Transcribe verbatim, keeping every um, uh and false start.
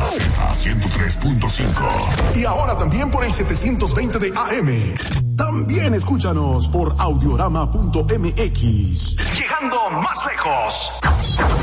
Z ciento tres punto cinco. Y ahora también por el setecientos veinte de A M. También escúchanos por audiorama punto m x. Llegando más lejos.